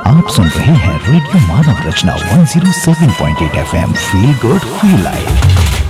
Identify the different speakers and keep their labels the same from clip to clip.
Speaker 1: आप सुन रहे हैं रेडियो मानव रचना 107.8 FM। Feel good feel live.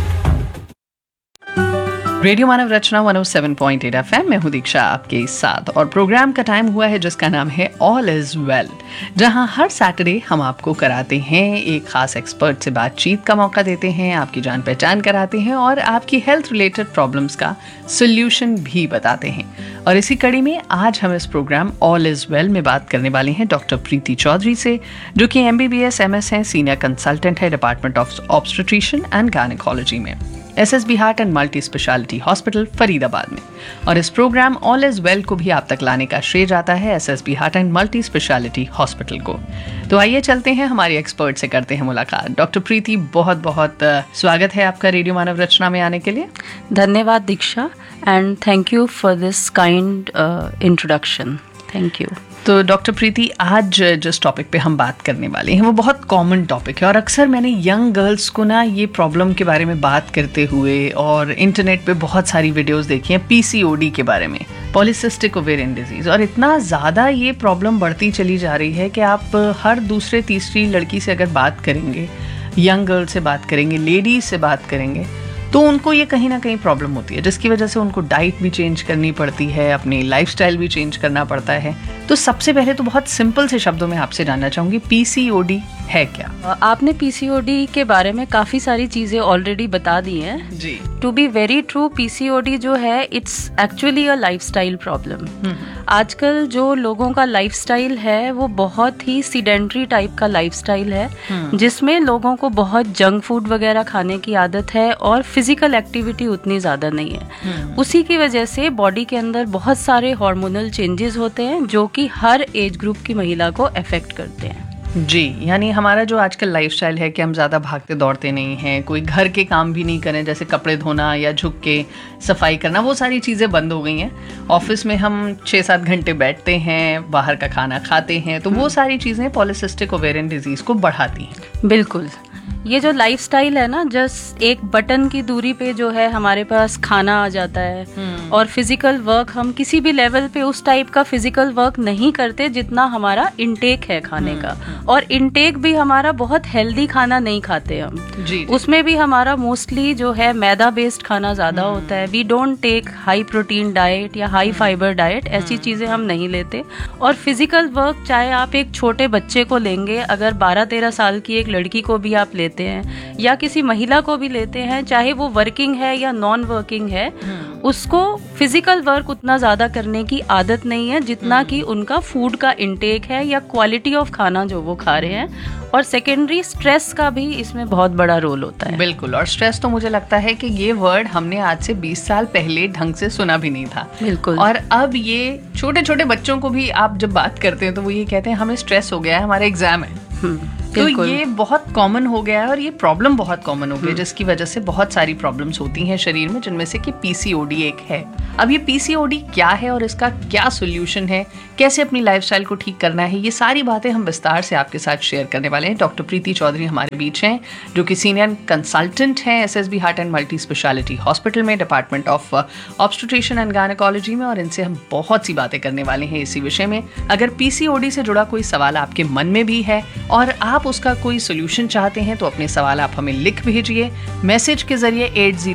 Speaker 2: Radio मानव रचना 107.8 FM में हूँ दीक्षा आपके साथ, और प्रोग्राम का टाइम हुआ है जिसका नाम है ऑल इज वेल, जहाँ हर सैटरडे हम आपको कराते हैं एक खास एक्सपर्ट से बातचीत का मौका देते हैं, आपकी जान पहचान कराते हैं और आपकी हेल्थ रिलेटेड प्रॉब्लम्स का सोल्यूशन भी बताते हैं। और इसी कड़ी में आज हम इस प्रोग्राम ऑल इज वेल में बात करने वाले हैं डॉक्टर प्रीति चौधरी से, जो कि MBBS MS हैं, सीनियर कंसल्टेंट है department of obstetrician and gynaecology में, SSB heart and multi speciality hospital Faridabad में। और इस प्रोग्राम ऑल इज वेल को भी आप तक लाने का श्रेय जाता है SSB heart and multi speciality hospital को। तो आइए चलते हैं, हमारे एक्सपर्ट से करते हैं मुलाकात। डॉक्टर प्रीति, बहुत बहुत स्वागत है आपका रेडियो मानव रचना में आने के लिए।
Speaker 3: धन्यवाद दीक्षा, and thank you for this kind introduction. Thank you.
Speaker 2: तो डॉक्टर प्रीति, आज जिस टॉपिक पे हम बात करने वाले हैं वो बहुत कॉमन टॉपिक है, और अक्सर मैंने यंग गर्ल्स को ना ये प्रॉब्लम के बारे में बात करते हुए और इंटरनेट पे बहुत सारी वीडियोस देखी हैं PCOD के बारे में, पॉलीसिस्टिक ओवेरियन डिजीज़। और इतना ज़्यादा ये प्रॉब्लम बढ़ती चली जा रही है कि आप हर दूसरे तीसरी लड़की से अगर बात करेंगे, यंग गर्ल से बात करेंगे, लेडीज से बात करेंगे, तो उनको ये कहीं ना कहीं प्रॉब्लम होती है, जिसकी वजह से उनको डाइट भी चेंज करनी पड़ती है, अपनी लाइफस्टाइल भी चेंज करना पड़ता है। तो सबसे पहले तो बहुत सिंपल से शब्दों में आपसे जानना चाहूँगी, PCOD है क्या?
Speaker 3: आपने PCOD के बारे में काफ़ी सारी चीज़ें ऑलरेडी बता दी हैं
Speaker 2: जी।
Speaker 3: To be very true, PCOD जो है it's actually a lifestyle problem. आजकल जो लोगों का लाइफस्टाइल है वो बहुत ही सीडेंट्री टाइप का लाइफस्टाइल है, जिसमें लोगों को बहुत जंक फूड वगैरह खाने की आदत है और फिजिकल एक्टिविटी उतनी ज़्यादा नहीं है। उसी की वजह से बॉडी के अंदर बहुत सारे हार्मोनल चेंजेस होते हैं जो कि हर एज ग्रुप की महिला को अफेक्ट करते हैं।
Speaker 2: जी, यानी हमारा जो आजकल लाइफस्टाइल है कि हम ज़्यादा भागते दौड़ते नहीं हैं, कोई घर के काम भी नहीं करें, जैसे कपड़े धोना या झुक के सफाई करना, वो सारी चीज़ें बंद हो गई हैं। ऑफिस में हम 6-7 घंटे बैठते हैं, बाहर का खाना खाते हैं, तो वो सारी चीज़ें पॉलीसिस्टिक ओवेरियन डिजीज़ को बढ़ाती हैं।
Speaker 3: बिल्कुल, ये जो लाइफस्टाइल है ना, जस्ट एक बटन की दूरी पे जो है हमारे पास खाना आ जाता है, और फिजिकल वर्क हम किसी भी लेवल पे उस टाइप का फिजिकल वर्क नहीं करते जितना हमारा इनटेक है खाने का। और इनटेक भी हमारा बहुत हेल्दी खाना नहीं खाते हम
Speaker 2: जी।
Speaker 3: उसमें भी हमारा मोस्टली जो है मैदा बेस्ड खाना ज्यादा होता है। We don't take high protein diet या हाई फाइबर डाइट, ऐसी चीजें हम नहीं लेते। और फिजिकल वर्क, चाहे आप एक छोटे बच्चे को लेंगे, अगर 12-13 साल की एक लड़की को भी आप लेते हैं या किसी महिला को भी लेते हैं, चाहे वो वर्किंग है या नॉन वर्किंग है, उसको फिजिकल वर्क उतना ज्यादा करने की आदत नहीं है जितना कि उनका फूड का इंटेक है या क्वालिटी ऑफ खाना जो वो खा रहे हैं। और सेकेंडरी स्ट्रेस का भी इसमें बहुत बड़ा रोल होता है।
Speaker 2: बिल्कुल, और स्ट्रेस तो मुझे लगता है कि ये वर्ड हमने आज से 20 साल पहले ढंग से सुना भी नहीं था।
Speaker 3: बिल्कुल।
Speaker 2: और अब ये छोटे छोटे बच्चों को भी आप जब बात करते हैं तो वो ये कहते हैं हमें स्ट्रेस हो गया है, हमारा एग्जाम है। तो ये बहुत कॉमन हो गया है, और ये प्रॉब्लम बहुत कॉमन हो गई है, जिसकी वजह से बहुत सारी प्रॉब्लम्स होती हैं शरीर में, जिनमें से कि PCOD एक है। अब ये PCOD क्या है और इसका क्या सोल्यूशन है, कैसे अपनी लाइफस्टाइल को ठीक करना है, ये सारी बातें हम विस्तार से आपके साथ शेयर करने वाले हैं। डॉक्टर प्रीति चौधरी हमारे बीच हैं, जो कि सीनियर कंसल्टेंट हैं SSB heart and multi speciality hospital में, department of obstetrician and gynaecology में, और इनसे हम बहुत सी बातें करने वाले हैं इसी विषय में। अगर PCOD से जुड़ा कोई सवाल आपके मन में भी है और आप उसका कोई सोल्यूशन चाहते हैं, तो अपने सवाल आप हमें लिख भेजिए मैसेज के जरिए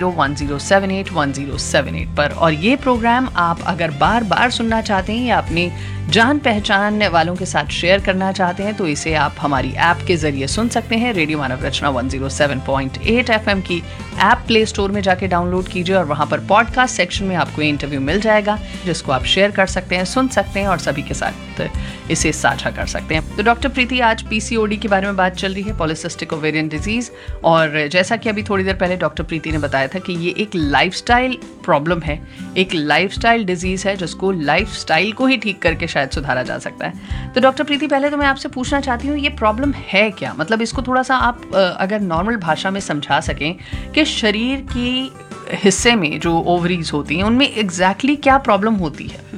Speaker 2: 8010781078 पर। और ये प्रोग्राम आप अगर बार बार सुनना चाहते हैं या अपनी जान पहचान वालों के साथ शेयर करना चाहते हैं, तो इसे आप हमारी ऐप के जरिए सुन सकते हैं। रेडियो मानव रचना 107.8 FM की ऐप प्ले स्टोर में जाके डाउनलोड कीजिए, और वहां पर पॉडकास्ट सेक्शन में आपको इंटरव्यू मिल जाएगा, जिसको आप शेयर कर सकते हैं, सुन सकते हैं और सभी के साथ इसे साझा कर सकते हैं। तो डॉक्टर प्रीति, आज PCOD के बारे में बात चल रही है, पॉलीसिस्टिक ओवेरियन डिजीज, और जैसा कि अभी थोड़ी देर पहले डॉक्टर प्रीति ने बताया था कि ये एक लाइफस्टाइल प्रॉब्लम है, एक लाइफस्टाइल डिजीज है, जिसको लाइफस्टाइल को ही ठीक करके शायद सुधारा जा सकता है। तो डॉक्टर प्रीति, पहले तो मैं आपसे पूछना चाहती हूँ, ये प्रॉब्लम है क्या? मतलब इसको थोड़ा सा आप अगर नॉर्मल भाषा में समझा सकें कि शरीर की हिस्से में जो ओवरीज होती हैं उनमें एग्जैक्टली क्या प्रॉब्लम होती है।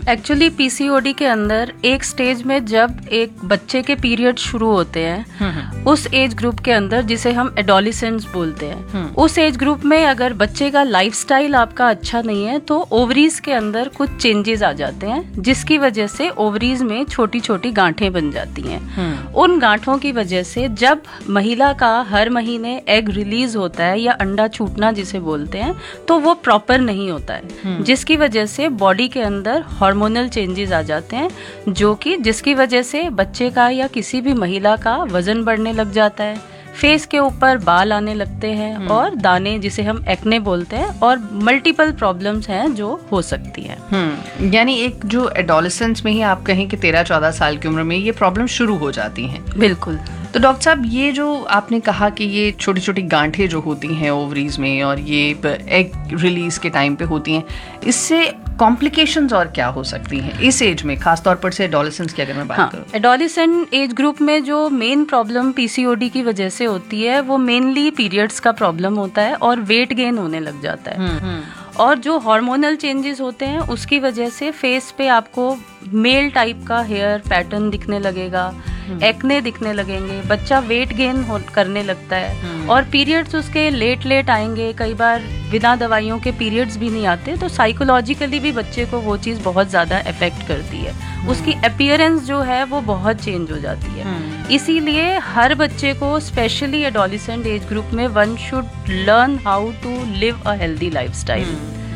Speaker 3: एक्चुअली पीसीओडी के अंदर एक स्टेज में जब एक बच्चे के पीरियड शुरू होते हैं, उस एज ग्रुप के अंदर जिसे हम एडोलिसेंट्स बोलते हैं, उस एज ग्रुप में अगर बच्चे का लाइफस्टाइल आपका अच्छा नहीं है तो ओवरीज के अंदर कुछ चेंजेस आ जाते हैं, जिसकी वजह से ओवरीज में छोटी छोटी गांठें बन जाती हैं। उन गांठों की वजह से जब महिला का हर महीने एग रिलीज होता है या अंडा छूटना जिसे बोलते हैं, तो वो प्रॉपर नहीं होता है, जिसकी वजह से बॉडी के अंदर हार्मोनल चेंजेस आ जाते हैं, जिसकी वजह से बच्चे का या किसी भी महिला का वजन बढ़ने लग जाता है, फेस के ऊपर बाल आने लगते हैं और दाने जिसे हम एक्ने बोलते हैं, और मल्टीपल प्रॉब्लम्स हैं जो हो सकती हैं।
Speaker 2: यानी एक जो एडोलेसेंस में ही आप कहें कि 13-14 साल की उम्र में ये प्रॉब्लम शुरू हो जाती हैं।
Speaker 3: बिल्कुल।
Speaker 2: तो डॉक्टर साहब, ये जो आपने कहा कि ये छोटी छोटी गांठें जो होती हैं ओवरीज में और ये एग रिलीज के टाइम पे होती हैं, इससे कॉम्प्लिकेशंस और क्या हो सकती हैं इस एज में, खासतौर पर से एडोलेसेंस की अगर मैं बात करूं?
Speaker 3: एडोलेसेंट एज ग्रुप में जो मेन प्रॉब्लम पीसीओडी की वजह से होती है वो मेनली पीरियड्स का प्रॉब्लम होता है और वेट गेन होने लग जाता है। और जो हार्मोनल चेंजेस होते हैं उसकी वजह से फेस पे आपको मेल टाइप का हेयर पैटर्न दिखने लगेगा, एक्ने दिखने लगेंगे, बच्चा वेट गेन करने लगता है, और पीरियड्स उसके लेट आएंगे, कई बार बिना दवाइयों के पीरियड्स भी नहीं आते, तो साइकोलॉजिकली भी बच्चे को वो चीज़ बहुत ज़्यादा अफेक्ट करती है। उसकी अपीयरेंस जो है वो बहुत चेंज हो जाती है। इसीलिए हर बच्चे को, स्पेशली एडोलेसेंट एज ग्रुप में, one should learn how to live a healthy lifestyle.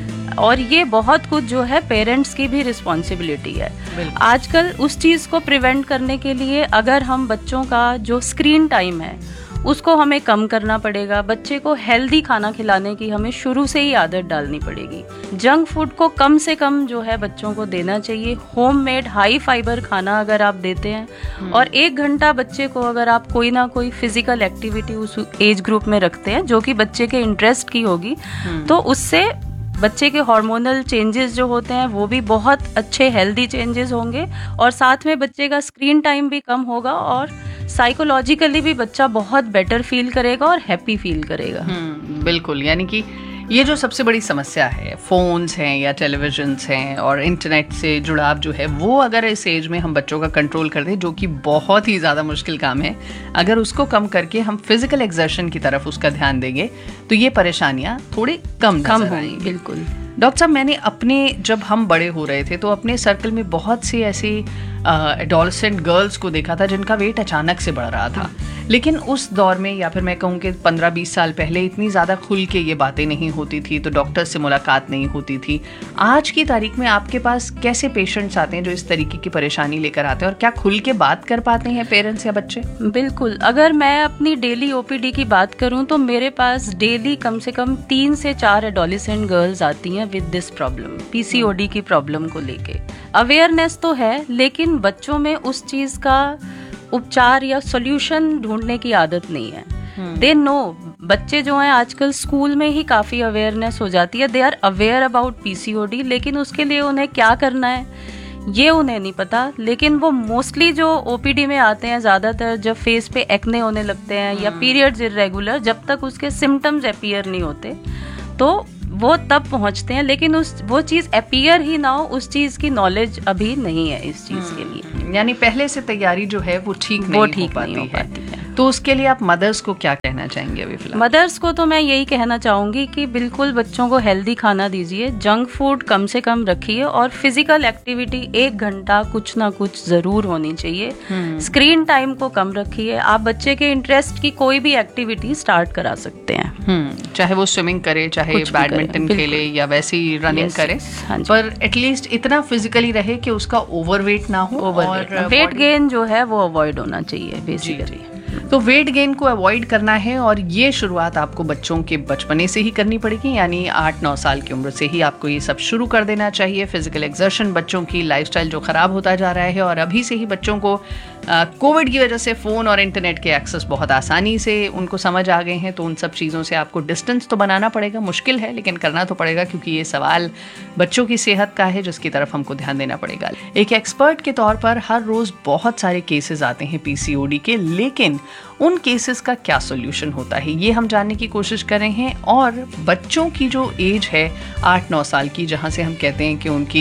Speaker 3: और ये बहुत कुछ जो है पेरेंट्स की भी रिस्पॉन्सिबिलिटी है। आजकल उस चीज़ को प्रिवेंट करने के लिए अगर हम बच्चों का जो स्क्रीन टाइम है उसको हमें कम करना पड़ेगा, बच्चे को हेल्दी खाना खिलाने की हमें शुरू से ही आदत डालनी पड़ेगी। जंक फूड को कम से कम जो है बच्चों को देना चाहिए। होममेड हाई फाइबर खाना अगर आप देते हैं और 1 घंटा बच्चे को अगर आप कोई ना कोई फिजिकल एक्टिविटी उस एज ग्रुप में रखते हैं जो कि बच्चे के इंटरेस्ट की होगी, तो उससे बच्चे के हार्मोनल चेंजेस जो होते हैं वो भी बहुत अच्छे हेल्दी चेंजेस होंगे, और साथ में बच्चे का स्क्रीन टाइम भी कम होगा, और साइकोलॉजिकली भी बच्चा बहुत बेटर फील करेगा और हैप्पी फील करेगा।
Speaker 2: बिल्कुल। यानी कि ये जो सबसे बड़ी समस्या है, फोन्स हैं या टेलीविजन्स हैं और इंटरनेट से जुड़ाव जो है, वो अगर इस एज में हम बच्चों का कंट्रोल कर दें, जो कि बहुत ही ज़्यादा मुश्किल काम है, अगर उसको कम करके हम फिजिकल एक्सर्शन की तरफ उसका ध्यान देंगे तो ये परेशानियाँ थोड़ी कम होंगी।
Speaker 3: बिल्कुल।
Speaker 2: डॉक्टर साहब, मैंने जब हम बड़े हो रहे थे तो अपने सर्कल में बहुत सी ऐसी एडोलेसेंट गर्ल्स को देखा था जिनका वेट अचानक से बढ़ रहा था, लेकिन उस दौर में, या फिर मैं कहूँ कि 15-20 साल पहले, इतनी ज़्यादा खुल के ये बातें नहीं होती थी, तो डॉक्टर से मुलाकात नहीं होती थी। आज की तारीख में आपके पास कैसे पेशेंट्स आते हैं जो इस तरीके की परेशानी लेकर आते हैं, और क्या खुल के बात कर पाते हैं पेरेंट्स या बच्चे?
Speaker 3: बिल्कुल। अगर मैं अपनी डेली ओपीडी की बात करूं तो मेरे पास डेली कम से कम 3 से 4 एडोलेसेंट गर्ल्स आती हैं विद दिस प्रॉब्लम, पीसीओडी की प्रॉब्लम को लेके। अवेयरनेस तो है, लेकिन बच्चों में उस चीज का उपचार या सॉल्यूशन ढूंढने की आदत नहीं है। दे नो, बच्चे जो हैं आजकल स्कूल में ही काफी अवेयरनेस हो जाती है, they are aware about PCOD, लेकिन उसके लिए उन्हें क्या करना है ये उन्हें नहीं पता। लेकिन वो मोस्टली जो ओपीडी में आते हैं ज्यादातर जब फेस पे एक्ने होने लगते हैं या पीरियड्स इरेगुलर, जब तक उसके सिम्टम्स अपीयर नहीं होते तो वो तब पहुंचते हैं, लेकिन वो चीज अपीयर ही ना हो, उस चीज की नॉलेज अभी नहीं है इस चीज के लिए।
Speaker 2: यानी पहले से तैयारी जो है वो ठीक नहीं हो पाती है। तो उसके लिए आप मदर्स को क्या कहना चाहेंगे अभी फिलहाल?
Speaker 3: मदर्स को तो मैं यही कहना चाहूंगी कि बिल्कुल बच्चों को हेल्दी खाना दीजिए, जंक फूड कम से कम रखिए, और फिजिकल एक्टिविटी 1 घंटा कुछ ना कुछ जरूर होनी चाहिए। स्क्रीन टाइम को कम रखिए। आप बच्चे के इंटरेस्ट की कोई भी एक्टिविटी स्टार्ट करा सकते हैं,
Speaker 2: चाहे वो स्विमिंग करे, चाहे बैडमिंटन खेले या वैसे ही रनिंग करे, पर एटलीस्ट इतना फिजिकली रहे कि उसका ओवरवेट ना हो, और
Speaker 3: वेट गेन जो है वो अवॉइड होना चाहिए बेसिकली।
Speaker 2: तो वेट गेन को अवॉइड करना है, और ये शुरुआत आपको बच्चों के बचपने से ही करनी पड़ेगी, यानी 8-9 साल की उम्र से ही आपको ये सब शुरू कर देना चाहिए। फिजिकल एक्सर्शन, बच्चों की लाइफस्टाइल जो खराब होता जा रहा है, और अभी से ही बच्चों को कोविड की वजह से फ़ोन और इंटरनेट के एक्सेस बहुत आसानी से उनको समझ आ गए हैं, तो उन सब चीज़ों से आपको डिस्टेंस तो बनाना पड़ेगा। मुश्किल है लेकिन करना तो पड़ेगा, क्योंकि ये सवाल बच्चों की सेहत का है जिसकी तरफ हमको ध्यान देना पड़ेगा। एक एक्सपर्ट के तौर पर हर रोज़ बहुत सारे केसेस आते हैं पीसीओडी के, लेकिन उन केसेस का क्या सोल्यूशन होता है ये हम जानने की कोशिश कर रहे हैं। और बच्चों की जो एज है 8-9 साल की, जहाँ से हम कहते हैं कि उनकी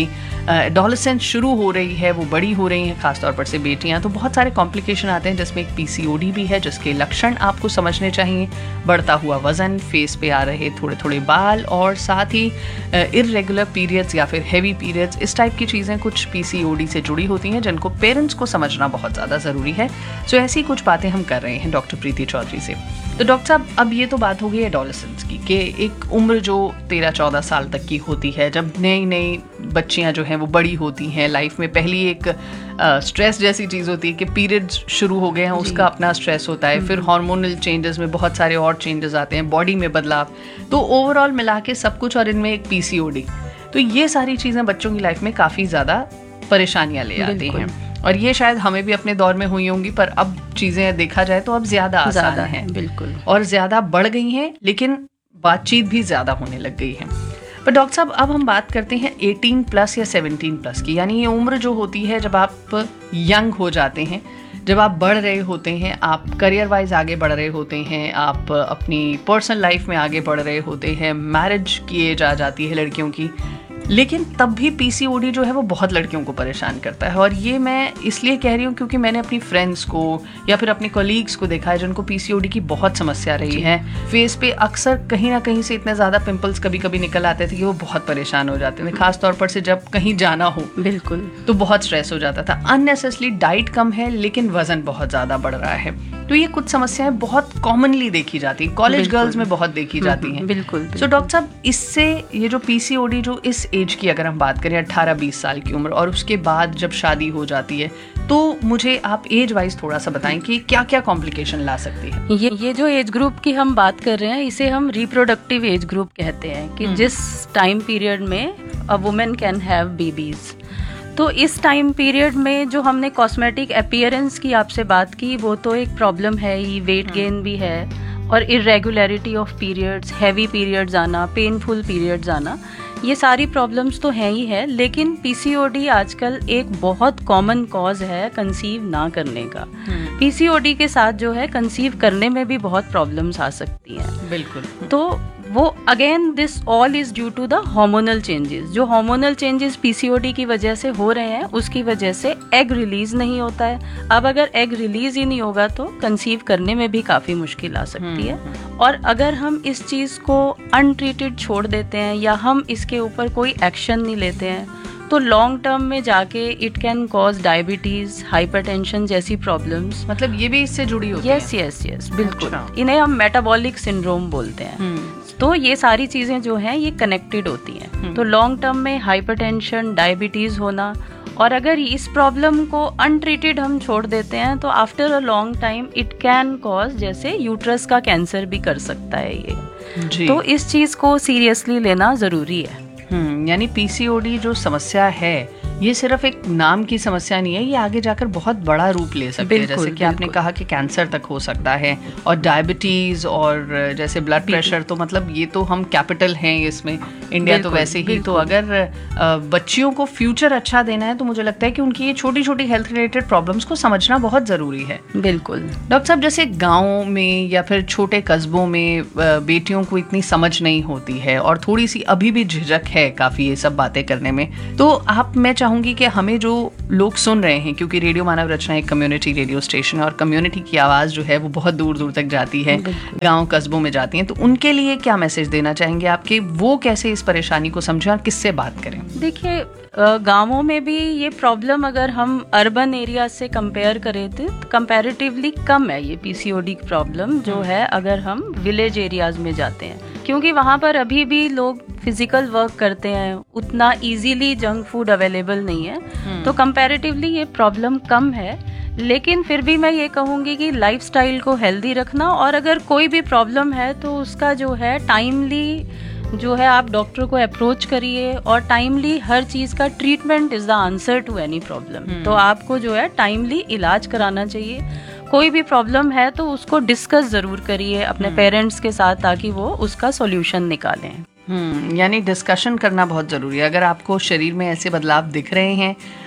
Speaker 2: एडोलेसेंस शुरू हो रही है, वो बड़ी हो रही हैं, खासतौर पर से बेटियां, तो बहुत सारे कॉम्प्लिकेशन आते हैं, जिसमें एक पीसीओडी भी है, जिसके लक्षण आपको समझने चाहिए। बढ़ता हुआ वजन, फेस पे आ रहे थोड़े थोड़े बाल, और साथ ही इर्रेगुलर पीरियड्स या फिर हैवी पीरियड्स, इस टाइप की चीज़ें कुछ पीसीओडी से जुड़ी होती हैं, जिनको पेरेंट्स को समझना बहुत ज़्यादा ज़रूरी है। सो ऐसी कुछ बातें हम कर रहे हैं डॉक्टर प्रीति चौधरी से। तो डॉक्टर साहब, अब ये तो बात हो गई एडोलेसेंस की, कि एक उम्र जो 13-14 साल तक की होती है, जब नई नई बच्चियां जो हैं वो बड़ी होती हैं, लाइफ में पहली एक स्ट्रेस जैसी चीज़ होती है कि पीरियड्स शुरू हो गए हैं, उसका अपना स्ट्रेस होता है, फिर हार्मोनल चेंजेस में बहुत सारे और चेंजेस आते हैं, बॉडी में बदलाव, तो ओवरऑल मिला के सब कुछ, और इनमें एक पीसीओडी, तो ये सारी चीज़ें बच्चों की लाइफ में काफ़ी ज़्यादा परेशानियां ले आती हैं। और ये शायद हमें भी अपने दौर में हुई होंगी, पर अब चीज़ें देखा जाए तो अब ज़्यादा आसान है,
Speaker 3: बिल्कुल,
Speaker 2: और ज़्यादा बढ़ गई हैं, लेकिन बातचीत भी ज़्यादा होने लग गई है। पर डॉक्टर साहब, अब हम बात करते हैं 18+ या 17+ की, यानी ये उम्र जो होती है जब आप यंग हो जाते हैं, जब आप बढ़ रहे होते हैं, आप करियर वाइज आगे बढ़ रहे होते हैं, आप अपनी पर्सनल लाइफ में आगे बढ़ रहे होते हैं, मैरिज की एज आ जाती है लड़कियों की, लेकिन तब भी पीसीओडी जो है वो बहुत लड़कियों को परेशान करता है। और ये मैं इसलिए कह रही हूँ क्योंकि मैंने अपनी फ्रेंड्स को या फिर अपने कलीग्स को देखा है जिनको पीसीओडी की बहुत समस्या रही है। फेस पे अक्सर कहीं ना कहीं से इतने ज़्यादा पिंपल्स कभी कभी निकल आते थे कि वो बहुत परेशान हो जाते थे, खासतौर पर से जब कहीं जाना हो,
Speaker 3: बिल्कुल,
Speaker 2: तो बहुत स्ट्रेस हो जाता था। अननेसेसरी डाइट कम है, लेकिन वजन बहुत ज़्यादा बढ़ रहा है, तो ये कुछ समस्याएं बहुत कॉमनली देखी जाती है, कॉलेज गर्ल्स में बहुत देखी जाती हैं।
Speaker 3: बिल्कुल।
Speaker 2: सो डॉक्टर साहब, इससे ये जो पीसीओडी जो इस एज की अगर हम बात करें 18-20 साल की उम्र, और उसके बाद जब शादी हो जाती है, तो मुझे आप एज वाइज थोड़ा सा बताएं कि क्या क्या कॉम्प्लिकेशन ला सकती है।
Speaker 3: ये जो एज ग्रुप की हम बात कर रहे हैं, इसे हम रिप्रोडक्टिव एज ग्रुप कहते हैं, कि जिस टाइम पीरियड में a women can have babies. तो इस टाइम पीरियड में जो हमने कॉस्मेटिक अपीयरेंस की आपसे बात की, वो तो एक प्रॉब्लम है ही, वेट गेन भी है, और irregularity of periods, heavy periods आना, पेनफुल पीरियड्स आना, ये सारी प्रॉब्लम्स तो हैं ही है। लेकिन पीसीओडी आजकल एक बहुत कॉमन कॉज है कंसीव ना करने का। पीसीओडी के साथ जो है कंसीव करने में भी बहुत प्रॉब्लम्स आ सकती हैं।
Speaker 2: बिल्कुल।
Speaker 3: तो वो again this all is due to the hormonal changes. जो हार्मोनल चेंजेस पीसीओडी की वजह से हो रहे हैं, उसकी वजह से एग रिलीज नहीं होता है। अब अगर एग रिलीज ही नहीं होगा तो कंसीव करने में भी काफी मुश्किल आ सकती है। और अगर हम इस चीज को अनट्रीटेड छोड़ देते हैं या हम इसके ऊपर कोई एक्शन नहीं लेते हैं, तो लॉन्ग टर्म में जाके it can cause diabetes, hypertension जैसी प्रॉब्लम्स।
Speaker 2: मतलब ये भी इससे जुड़ी होती
Speaker 3: है? यस, बिल्कुल। इन्हें हम मेटाबॉलिक सिंड्रोम बोलते हैं। तो ये सारी चीजें जो हैं ये कनेक्टेड होती हैं। तो लॉन्ग टर्म में हाइपरटेंशन, डायबिटीज होना, और अगर इस प्रॉब्लम को अनट्रीटेड हम छोड़ देते हैं तो after a long time it can cause, जैसे यूट्रस का कैंसर भी कर सकता है ये जी। तो इस चीज को सीरियसली लेना जरूरी है।
Speaker 2: यानी पीसीओडी जो समस्या है, ये सिर्फ एक नाम की समस्या नहीं है, ये आगे जाकर बहुत बड़ा रूप ले सकती है। जैसे कि आपने कहा कि कैंसर तक हो सकता है, और डायबिटीज, और जैसे ब्लड प्रेशर, तो मतलब ये तो हम कैपिटल हैं इसमें, इंडिया तो वैसे ही। तो अगर बच्चियों को फ्यूचर अच्छा देना है, तो मुझे लगता है कि उनकी ये छोटी छोटी हेल्थ रिलेटेड प्रॉब्लम्स को समझना बहुत ज़रूरी है।
Speaker 3: बिल्कुल
Speaker 2: डॉक्टर साहब, जैसे गाँव में या फिर छोटे कस्बों में बेटियों को इतनी समझ नहीं होती है, और थोड़ी सी अभी भी झिझक है काफ़ी ये सब बातें करने में, तो मैं चाहूंगी कि हमें जो लोग सुन रहे हैं, क्योंकि रेडियो मानव रचना एक कम्युनिटी रेडियो स्टेशन है, और कम्युनिटी की आवाज़ जो है वो बहुत दूर दूर तक जाती है, गांव कस्बों में जाती हैं, तो उनके लिए क्या मैसेज देना चाहेंगे आपके, वो कैसे इस परेशानी को समझें और किससे बात करें?
Speaker 3: देखिए, गांवों में भी ये प्रॉब्लम अगर हम अर्बन एरिया से कंपेयर करें तो कंपैरेटिवली कम है ये पीसीओडी प्रॉब्लम जो है, अगर हम विलेज एरियाज में जाते हैं, क्योंकि वहाँ पर अभी भी लोग फिजिकल वर्क करते हैं, उतना इजीली जंक फूड अवेलेबल नहीं है, तो कंपैरेटिवली ये प्रॉब्लम कम है। लेकिन फिर भी मैं ये कहूँगी कि लाइफस्टाइल को हेल्दी रखना, और अगर कोई भी प्रॉब्लम है तो उसका जो है टाइमली जो है आप डॉक्टर को अप्रोच करिए, और टाइमली हर चीज़ का treatment is the answer to any problem. तो आपको जो है टाइमली इलाज कराना चाहिए। कोई भी प्रॉब्लम है तो उसको डिस्कस ज़रूर करिए अपने पेरेंट्स के साथ, ताकि वो उसका सॉल्यूशन निकालें।
Speaker 2: यानी डिस्कशन करना बहुत ज़रूरी है। अगर आपको शरीर में ऐसे बदलाव दिख रहे हैं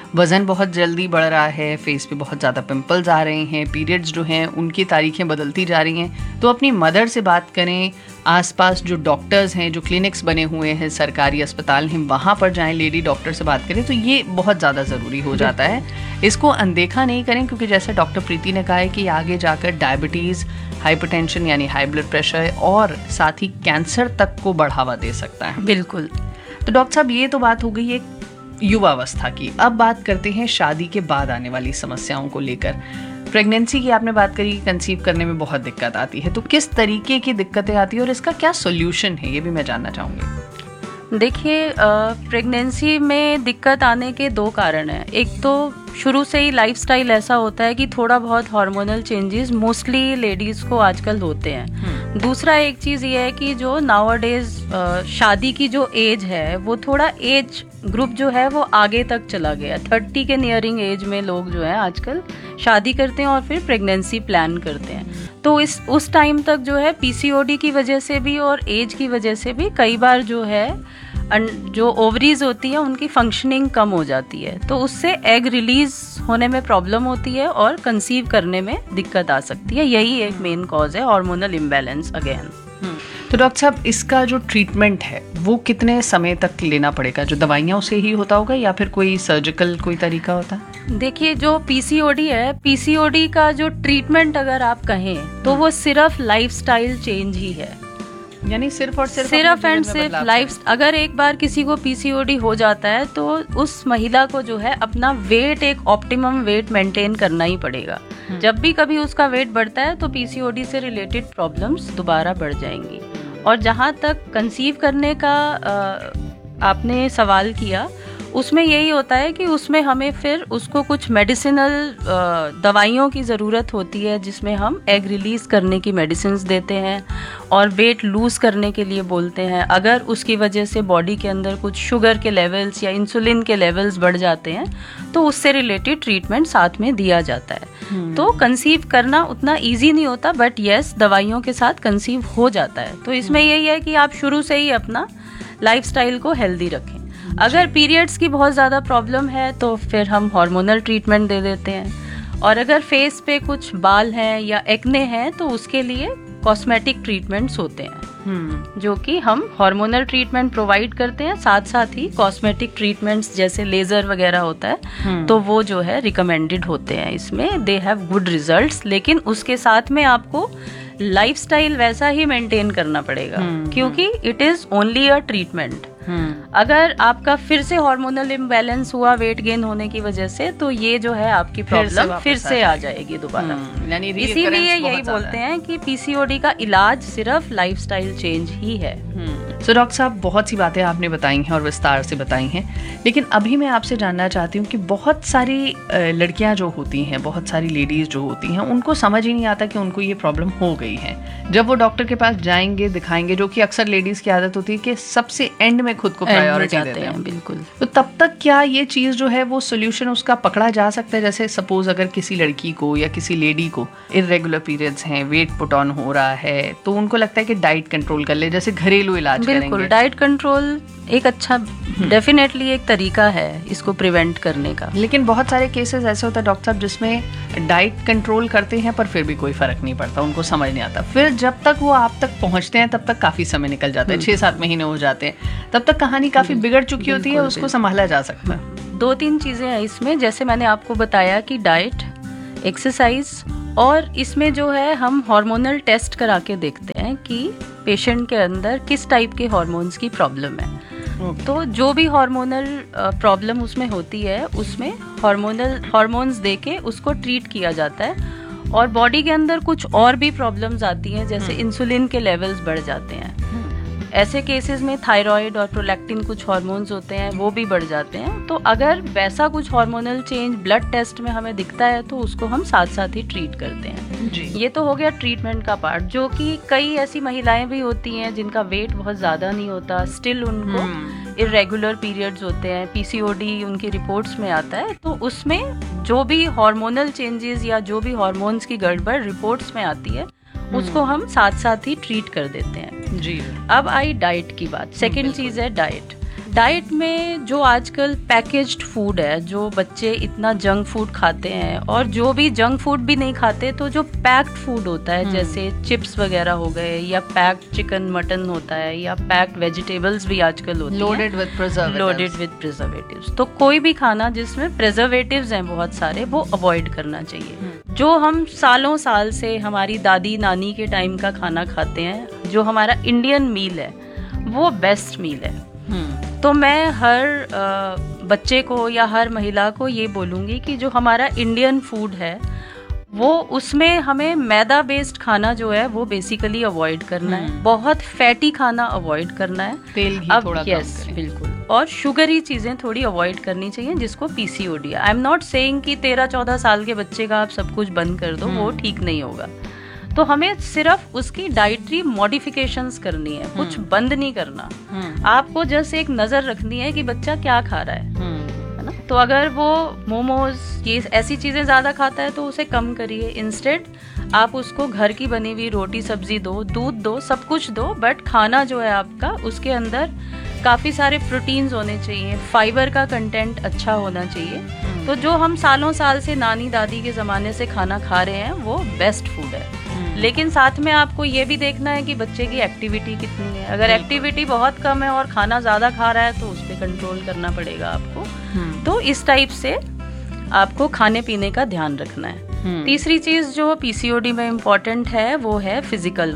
Speaker 2: वज़न बहुत जल्दी बढ़ रहा है, फेस पे बहुत ज़्यादा पिंपल्स आ रहे हैं, पीरियड्स जो हैं उनकी तारीखें बदलती जा रही हैं, तो अपनी मदर से बात करें, आसपास जो डॉक्टर्स हैं, जो क्लिनिक्स बने हुए हैं, सरकारी अस्पताल हैं, वहाँ पर जाएं, लेडी डॉक्टर से बात करें, तो ये बहुत ज़्यादा ज़रूरी हो जाता है। इसको अनदेखा नहीं करें, क्योंकि जैसे डॉक्टर प्रीति ने कहा है कि आगे जाकर डायबिटीज़, हाइपरटेंशन यानी हाई ब्लड प्रेशर और साथ ही कैंसर तक को बढ़ावा दे सकता है।
Speaker 3: बिल्कुल।
Speaker 2: तो डॉक्टर साहब, ये तो बात हो गई एक युवावस्था की। अब बात करते हैं शादी के बाद आने वाली समस्याओं को लेकर। प्रेगनेंसी की आपने बात करी, कंसीव करने में बहुत दिक्कत आती है, तो किस तरीके की दिक्कतें आती है और इसका क्या सॉल्यूशन है, ये भी मैं जानना चाहूँगी।
Speaker 3: देखिए, प्रेगनेंसी में दिक्कत आने के 2 कारण हैं। एक तो शुरू से ही लाइफस्टाइल ऐसा होता है कि थोड़ा बहुत हार्मोनल चेंजेस मोस्टली लेडीज़ को आजकल होते हैं। दूसरा एक चीज़ ये है कि जो नाउअडेज शादी की जो एज है वो थोड़ा एज ग्रुप जो है वो आगे तक चला गया। 30 के नियरिंग एज में लोग जो है आजकल शादी करते हैं और फिर प्रेगनेंसी प्लान करते हैं। तो उस टाइम तक जो है पीसीओडी की वजह से भी और एज की वजह से भी कई बार जो है जो ओवरीज होती है उनकी फंक्शनिंग कम हो जाती है, तो उससे एग रिलीज होने में प्रॉब्लम होती है और कंसीव करने में दिक्कत आ सकती है। यही एक मेन कॉज है, हार्मोनल इम्बैलेंस अगेन।
Speaker 2: तो डॉक्टर साहब, इसका जो ट्रीटमेंट है वो कितने समय तक लेना पड़ेगा? जो दवाइयाँ से ही होता होगा या फिर कोई सर्जिकल कोई तरीका होता है?
Speaker 3: देखिए, जो पीसीओडी है, पीसीओडी का जो ट्रीटमेंट अगर आप कहें तो वो सिर्फ लाइफस्टाइल चेंज ही है।
Speaker 2: यानी सिर्फ
Speaker 3: एंड सिर्फ लाइफ। अगर एक बार किसी को पीसीओडी हो जाता है तो उस महिला को जो है अपना वेट, एक ऑप्टिमम वेट मेंटेन करना ही पड़ेगा। जब भी कभी उसका वेट बढ़ता है तो पीसीओडी से रिलेटेड प्रॉब्लम्स दोबारा बढ़ जाएंगी। और जहाँ तक कंसीव करने का आपने सवाल किया, उसमें यही होता है कि उसमें हमें फिर उसको कुछ मेडिसिनल दवाइयों की ज़रूरत होती है, जिसमें हम एग रिलीज करने की मेडिसिन्स देते हैं और वेट लूज़ करने के लिए बोलते हैं। अगर उसकी वजह से बॉडी के अंदर कुछ शुगर के लेवल्स या इंसुलिन के लेवल्स बढ़ जाते हैं तो उससे रिलेटेड ट्रीटमेंट साथ में दिया जाता है। तो कंसीव करना उतना ईजी नहीं होता, बट येस, दवाइयों के साथ कंसीव हो जाता है। तो इसमें यही है कि आप शुरू से ही अपना लाइफस्टाइल को हेल्दी रखें। अगर पीरियड्स की बहुत ज़्यादा प्रॉब्लम है तो फिर हम हार्मोनल ट्रीटमेंट दे देते हैं, और अगर फेस पे कुछ बाल हैं या एक्ने हैं तो उसके लिए कॉस्मेटिक ट्रीटमेंट्स होते हैं, जो कि हम हार्मोनल ट्रीटमेंट प्रोवाइड करते हैं, साथ साथ ही कॉस्मेटिक ट्रीटमेंट्स जैसे लेज़र वगैरह होता है तो वो जो है रिकमेंडेड होते हैं। इसमें दे हैव गुड रिजल्ट्स, लेकिन उसके साथ में आपको लाइफस्टाइल वैसा ही मेंटेन करना पड़ेगा, क्योंकि it is only a treatment. अगर आपका फिर से हार्मोनल इम्बैलेंस हुआ वेट गेन होने की वजह से, तो ये जो है आपकी प्रॉब्लम फिर से आ जाएगी दोबारा। इसीलिए यही बोलते हैं कि पीसीओडी का इलाज सिर्फ लाइफस्टाइल चेंज ही है।
Speaker 2: तो डॉक्टर साहब, बहुत सी बातें आपने बताई हैं और विस्तार से बताई हैं, लेकिन अभी मैं आपसे जानना चाहती हूँ कि बहुत सारी लड़कियां जो होती हैं, बहुत सारी लेडीज जो होती हैं, उनको समझ ही नहीं आता कि उनको ये प्रॉब्लम हो गई है। जब वो डॉक्टर के पास जाएंगे, दिखाएंगे, जो कि अक्सर लेडीज की आदत होती है कि सबसे एंड में खुद को प्रायोरिटी देते हैं।
Speaker 3: बिल्कुल।
Speaker 2: तो तब तक क्या ये चीज जो है वो सोल्यूशन उसका पकड़ा जा सकता है? जैसे सपोज अगर किसी लड़की को या किसी लेडी को इरेगुलर पीरियड्स हैं, वेट पुट ऑन हो रहा है, तो उनको लगता है कि डाइट कंट्रोल कर ले, जैसे घरेलू इलाज
Speaker 3: बिल्कुल, डाइट कंट्रोल एक अच्छा डेफिनेटली एक तरीका है इसको प्रिवेंट करने का।
Speaker 2: लेकिन बहुत सारे केसेस ऐसे होता है डॉक्टर साहब जिसमें डाइट कंट्रोल करते हैं पर फिर भी कोई फर्क नहीं पड़ता, उनको समझ नहीं आता। फिर जब तक वो आप तक पहुंचते हैं तब तक काफी समय निकल जाता है, 6-7 महीने हो जाते हैं, तब तक कहानी काफी बिगड़ चुकी होती है, उसको संभाला जा सकता है।
Speaker 3: 2-3 चीजें हैं इसमें, जैसे मैंने आपको बताया कि डाइट, एक्सरसाइज, और इसमें जो है हम हार्मोनल टेस्ट करा के देखते हैं कि पेशेंट के अंदर किस टाइप के हार्मोन्स की प्रॉब्लम है। तो जो भी हार्मोनल प्रॉब्लम उसमें होती है, उसमें हार्मोन्स देके उसको ट्रीट किया जाता है। और बॉडी के अंदर कुछ और भी प्रॉब्लम्स आती हैं, जैसे इंसुलिन के लेवल्स बढ़ जाते हैं। ऐसे केसेस में थायराइड और प्रोलैक्टिन कुछ हार्मोन्स होते हैं, वो भी बढ़ जाते हैं। तो अगर वैसा कुछ हार्मोनल चेंज ब्लड टेस्ट में हमें दिखता है तो उसको हम साथ साथ ही ट्रीट करते हैं जी। ये तो हो गया ट्रीटमेंट का पार्ट, जो कि कई ऐसी महिलाएं भी होती हैं जिनका वेट बहुत ज्यादा नहीं होता, स्टिल उनको इरेगुलर पीरियड्स होते हैं, पीसीओडी उनकी रिपोर्ट्स में आता है, तो उसमें जो भी हार्मोनल चेंजेस या जो भी हार्मोन्स की गड़बड़ रिपोर्ट्स में आती है उसको हम साथ साथ ही ट्रीट कर देते हैं जी। अब आई डाइट की बात। सेकंड चीज है डाइट। डाइट में जो आजकल पैकेज्ड फूड है, जो बच्चे इतना जंक फूड खाते हैं, और जो भी जंक फूड भी नहीं खाते तो जो पैक्ड फूड होता है जैसे चिप्स वगैरह हो गए, या पैक्ड चिकन मटन होता है, या पैक्ड वेजिटेबल्स भी आजकल होती हैं लोडेड विद प्रिजर्वेटिव्स। तो कोई भी खाना जिसमें प्रिजर्वेटिव्स हैं बहुत सारे, वो अवॉइड करना चाहिए। जो हम सालों साल से हमारी दादी नानी के टाइम का खाना खाते हैं, जो हमारा इंडियन मील है, वो बेस्ट मील है। तो मैं हर बच्चे को या हर महिला को ये बोलूँगी कि जो हमारा इंडियन फूड है, वो उसमें हमें मैदा बेस्ड खाना जो है वो बेसिकली अवॉइड करना है। बहुत फैटी खाना अवॉइड करना है,
Speaker 2: तेल घी थोड़ा कम करें।
Speaker 3: बिल्कुल। और शुगरी चीज़ें थोड़ी अवॉइड करनी चाहिए, जिसको PCOD. I am not saying कि 13-14 साल के बच्चे का आप सब कुछ बंद कर दो, वो ठीक नहीं होगा। तो हमें सिर्फ उसकी डाइटरी मॉडिफिकेशंस करनी है, कुछ बंद नहीं करना। आपको जस्ट एक नजर रखनी है कि बच्चा क्या खा रहा है ना। तो अगर वो मोमोज ये ऐसी चीजें ज्यादा खाता है तो उसे कम करिए। इंस्टेड आप उसको घर की बनी हुई रोटी सब्जी दो, दूध दो, सब कुछ दो, बट खाना जो है आपका उसके अंदर काफी सारे प्रोटीन्स होने चाहिए, फाइबर का कंटेंट अच्छा होना चाहिए। तो जो हम सालों साल से नानी दादी के जमाने से खाना खा रहे हैं वो बेस्ट फूड है। लेकिन साथ में आपको ये भी देखना है कि बच्चे की एक्टिविटी कितनी है। अगर एक्टिविटी बहुत कम है और खाना ज्यादा खा रहा है तो उस पर कंट्रोल करना पड़ेगा आपको। तो इस टाइप से आपको खाने पीने का ध्यान रखना है। तीसरी चीज जो पीसीओडी में इम्पोर्टेंट है वो है फिजिकल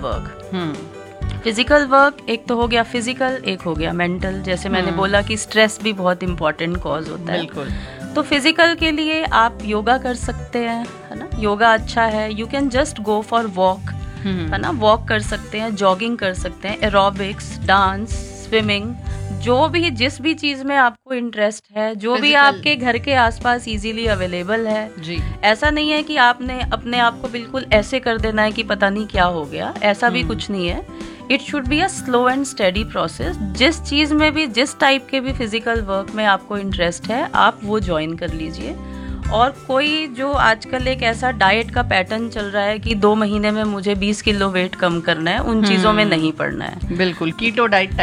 Speaker 3: वर्क। फिजिकल वर्क एक तो हो गया फिजिकल, एक हो गया मेंटल। जैसे मैंने बोला कि स्ट्रेस भी बहुत इंपॉर्टेंट कॉज होता है।
Speaker 2: बिल्कुल।
Speaker 3: तो फिजिकल के लिए आप योगा कर सकते हैं, है ना। योगा अच्छा है। You can just go for walk, है ना। वॉक कर सकते हैं, जॉगिंग कर सकते हैं, एरोबिक्स, डांस, स्विमिंग, जो भी जिस भी चीज में आपको इंटरेस्ट है, जो भी आपके घर के आसपास इजीली अवेलेबल है
Speaker 2: जी।
Speaker 3: ऐसा नहीं है कि आपने अपने आप को बिल्कुल ऐसे कर देना है कि पता नहीं क्या हो गया, ऐसा भी कुछ नहीं है। It should be a slow and steady process. जिस चीज में भी, जिस टाइप के भी फिजिकल वर्क में आपको इंटरेस्ट है, आप वो ज्वाइन कर लीजिए। और कोई जो आजकल एक ऐसा डाइट का पैटर्न चल रहा है कि 2 महीने में मुझे 20 किलो वेट कम करना है, उन चीजों में नहीं पड़ना है।
Speaker 2: बिल्कुल। कीटो डाइट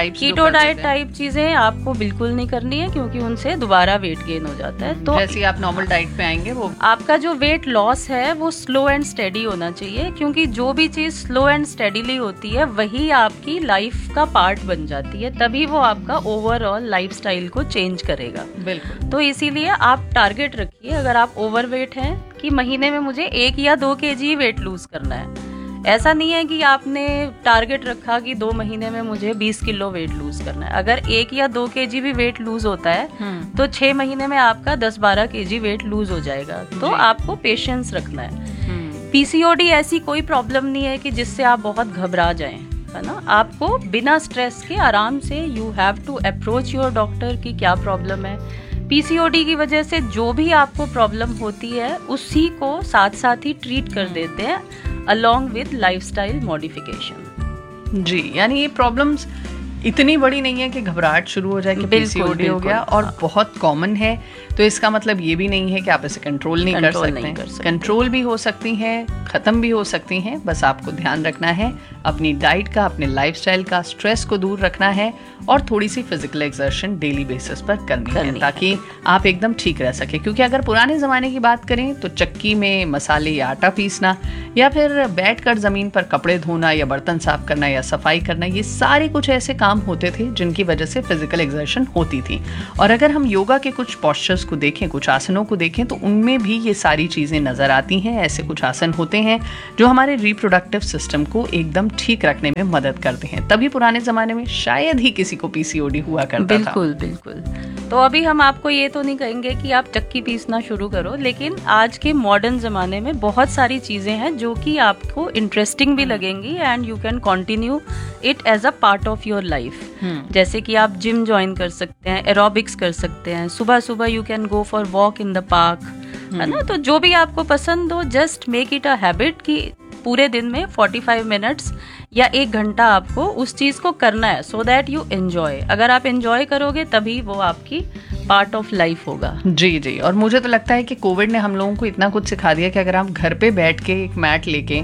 Speaker 3: टाइप चीजें आपको बिल्कुल नहीं करनी है, क्योंकि उनसे दोबारा वेट गेन हो जाता है। तो
Speaker 2: जैसे आप नॉर्मल डाइट पे आएंगे, वो
Speaker 3: आपका जो वेट लॉस है वो स्लो एंड स्टेडी होना चाहिए, क्योंकि जो भी चीज स्लो एंड स्टेडीली होती है वही आपकी लाइफ का पार्ट बन जाती है, तभी वो आपका ओवरऑल लाइफस्टाइल को चेंज करेगा।
Speaker 2: बिल्कुल।
Speaker 3: तो इसीलिए आप टारगेट रखिए, अगर आप ओवरवेट हैं, कि महीने में मुझे 1 या 2 kg वेट लूज करना है। ऐसा नहीं है कि आपने टारगेट रखा कि 2 महीने में मुझे 20 किलो वेट लूज करना है। अगर 1 या 2 kg भी वेट लूज होता है तो 6 महीने में आपका 10-12 kg वेट लूज हो जाएगा। तो आपको पेशेंस रखना है। पीसीओडी ऐसी कोई प्रॉब्लम नहीं है कि जिससे आप बहुत घबरा जाएं, है ना। आपको बिना स्ट्रेस के आराम से you have to approach your doctor कि क्या प्रॉब्लम है। पीसीओडी की वजह से जो भी आपको प्रॉब्लम होती है उसी को साथ साथ ही ट्रीट कर देते हैं, अलोंग विद लाइफस्टाइल मॉडिफिकेशन।
Speaker 2: जी, यानी ये प्रॉब्लम्स इतनी बड़ी नहीं है कि घबराहट शुरू हो जाए कि पीसीओडी हो गया, और बहुत कॉमन है। तो इसका मतलब ये भी नहीं है कि आप इसे कंट्रोल नहीं कर सकते। कंट्रोल भी हो सकती हैं, खत्म भी हो सकती हैं। बस आपको ध्यान रखना है अपनी डाइट का, अपने लाइफस्टाइल का, स्ट्रेस को दूर रखना है, और थोड़ी सी फिजिकल एक्सर्शन डेली बेसिस पर करनी है, ताकि आप एकदम ठीक रह सके। क्योंकि अगर पुराने ज़माने की बात करें तो चक्की में मसाले या आटा पीसना, या फिर बैठकर ज़मीन पर कपड़े धोना, या बर्तन साफ करना, या सफाई करना, ये सारे कुछ ऐसे काम होते थे जिनकी वजह से फिजिकल एक्सर्शन होती थी। और अगर हम योगा के कुछ पॉस्चर्स को देखें, कुछ आसनों को देखें, तो उनमें भी ये सारी चीज़ें नज़र आती हैं। ऐसे कुछ आसन होते हैं जो हमारे रिप्रोडक्टिव सिस्टम को एकदम ठीक रखने में मदद करते हैं। तभी पुराने ज़माने में शायद ही किसी को पीसीओडी हुआ करता था।
Speaker 3: बिल्कुल बिल्कुल। तो अभी हम आपको ये तो नहीं कहेंगे कि आप चक्की पीसना शुरू करो, लेकिन आज के मॉडर्न ज़माने में बहुत सारी चीज़ें हैं जो कि आपको इंटरेस्टिंग भी लगेंगी, and you can continue it as a part of your life. जैसे कि आप जिम ज्वाइन कर सकते हैं, एरोबिक्स कर सकते हैं, सुबह सुबह you can go for walk in the park, है ना। तो जो भी आपको पसंद हो, just make it a habit कि पूरे दिन में 45 मिनट्स या 1 घंटा आपको उस चीज को करना है, सो दैट यू एंजॉय। अगर आप एंजॉय करोगे तभी वो आपकी पार्ट ऑफ लाइफ होगा।
Speaker 2: जी जी। और मुझे तो लगता है कि कोविड ने हम लोगों को इतना कुछ सिखा दिया कि अगर आप घर पे बैठ के एक मैट लेके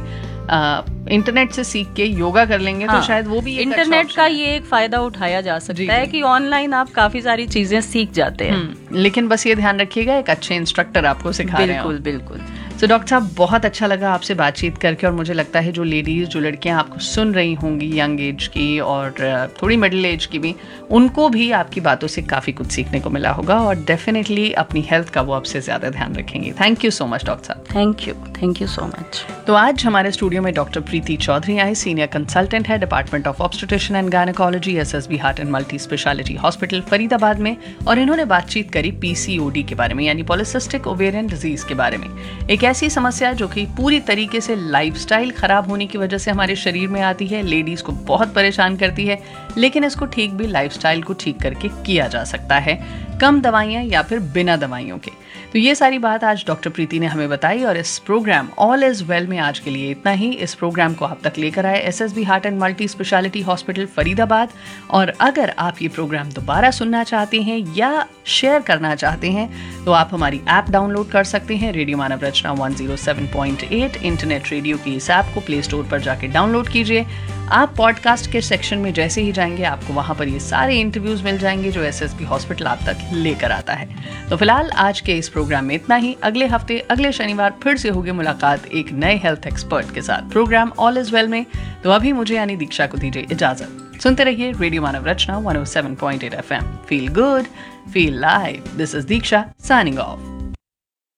Speaker 2: इंटरनेट से सीख के योगा कर लेंगे तो शायद वो भी एक अच्छा
Speaker 3: इंटरनेट
Speaker 2: option
Speaker 3: का
Speaker 2: है।
Speaker 3: ये एक फायदा उठाया जा
Speaker 2: जी,
Speaker 3: सकता है
Speaker 2: जी।
Speaker 3: कि ऑनलाइन आप काफी सारी चीजें सीख जाते हैं।
Speaker 2: लेकिन बस ये ध्यान रखिएगा एक अच्छे इंस्ट्रक्टर आपको सिखा रहे हो।
Speaker 3: बिल्कुल बिल्कुल।
Speaker 2: तो डॉक्टर साहब बहुत अच्छा लगा आपसे बातचीत करके, और मुझे लगता है जो लेडीज़ जो लड़कियां आपको सुन रही होंगी यंग एज की और थोड़ी मिडिल एज की भी, उनको भी आपकी बातों से काफ़ी कुछ सीखने को मिला होगा और डेफिनेटली अपनी हेल्थ का वो अब से ज़्यादा ध्यान रखेंगे। Thank you so much doctor साहब।
Speaker 3: Thank you so much.
Speaker 2: तो आज हमारे स्टूडियो में डॉक्टर प्रीति चौधरी आए, सीनियर कंसल्टेंट है department of obstetrician and gynaecology, SSB heart and multi speciality hospital Faridabad में, और इन्होंने बातचीत करी पीसीओडी के बारे में, यानी पॉलिसिस्टिक ओवेरियन डिजीज के बारे में। एक ऐसी समस्या जो कि पूरी तरीके से लाइफस्टाइल खराब होने की वजह से हमारे शरीर में आती है, लेडीज को बहुत परेशान करती है, लेकिन इसको ठीक भी लाइफस्टाइल को ठीक करके किया जा सकता है, कम दवाइयाँ या फिर बिना दवाइयों के। तो ये सारी बात आज डॉक्टर प्रीति ने हमें बताई, और इस प्रोग्राम ऑल इज वेल में आज के लिए इतना ही। इस प्रोग्राम को आप तक लेकर आए SSB heart and multi speciality hospital Faridabad. और अगर आप ये प्रोग्राम दोबारा सुनना चाहते हैं या शेयर करना चाहते हैं तो आप हमारी ऐप डाउनलोड कर सकते हैं, रेडियो मानव रचना 107.8 इंटरनेट रेडियो की इस ऐप को प्ले स्टोर पर जाके डाउनलोड कीजिए। आप पॉडकास्ट के सेक्शन में जैसे ही जाएंगे आपको वहां पर ये सारे इंटरव्यूज मिल जाएंगे जो एसएसबी हॉस्पिटल आप तक लेकर आता है। तो फिलहाल आज के इस प्रोग्राम में इतना ही। अगले हफ्ते अगले शनिवार फिर से होगी मुलाकात एक नए हेल्थ एक्सपर्ट के साथ प्रोग्राम ऑल इज वेल में। तो अभी मुझे यानी दीक्षा को दीजिए इजाजत। सुनते रहिए radio Manav Rachna 107.8 FM। Feel good, feel live. This is Diksha signing off.